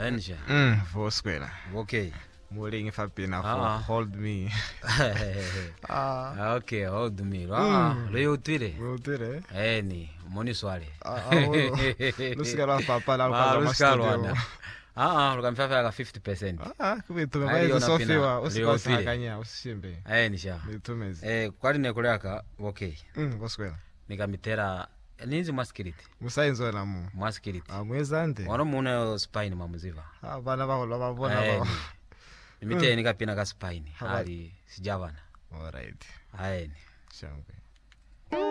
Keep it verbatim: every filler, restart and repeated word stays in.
Ensha. Mm, four square. Okay. Muling Fapina Ah. for hold me. Ah. Okay, hold me. Ah, leo twile. Leo twile. Eh ni, moni swali. Ah, ah. Lusikalo papa la kwa studio. Ah, ah, lukamfafa ya fifty percent. Ah, kubitumeza hizo sofiwa usipasakanya usishimbe. Eh ni sha. Bitumeze. Eh, kwali nekuleka okay. Mm, four square. Nikamitera ninzi maskiriti. Musainzo na mu. Maskiriti. Ah, mwezande. Wano muna spine mamuziva. Ah, bana baholo babona ba. Nimite nikapina ka spine. Hali sijavana. All right. Aeni. Shangwe.